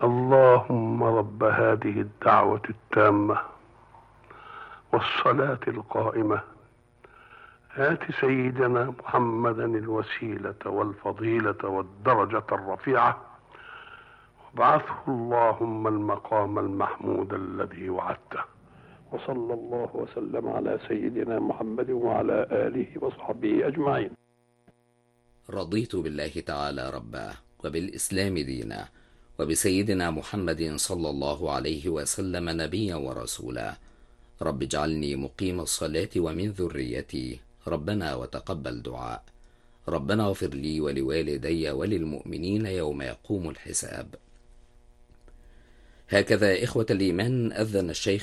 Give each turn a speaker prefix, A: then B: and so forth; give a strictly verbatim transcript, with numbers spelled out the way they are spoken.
A: اللهم رب هذه الدعوة التامة والصلاة القائمة آت سيدنا محمدا الوسيلة والفضيلة والدرجة الرفيعة وابعثه اللهم المقام المحمود الذي وعدته. وصلى الله وسلم على سيدنا محمد وعلى آله وصحبه أجمعين.
B: رضيت بالله تعالى ربا وبالإسلام دينا وبسيدنا محمد صلى الله عليه وسلم نبيا ورسولا. رب اجعلني مقيم الصلاة ومن ذريتي، ربنا وتقبل دعاء. ربنا اغفر لي ولوالدي وللمؤمنين يوم يقوم الحساب. هكذا إخوة الإيمان أذن الشيخ